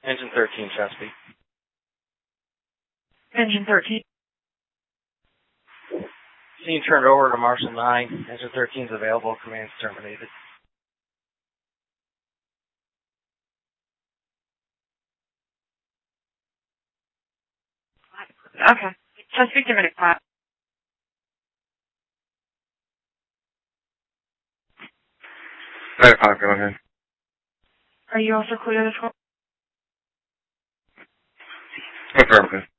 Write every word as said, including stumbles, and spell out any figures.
Engine thirteen, Chesapeake. Engine thirteen. Scene turned over to Marshal nine. Engine thirteen is available. Command's terminated. Okay. Chesapeake to minute five. Minute five, go ahead. Are you also clear this one? Affirmative.